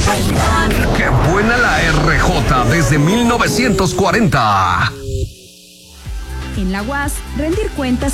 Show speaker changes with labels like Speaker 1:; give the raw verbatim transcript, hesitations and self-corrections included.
Speaker 1: ¡Qué buena la R J desde mil novecientos cuarenta!
Speaker 2: En la U A S, rendir cuentas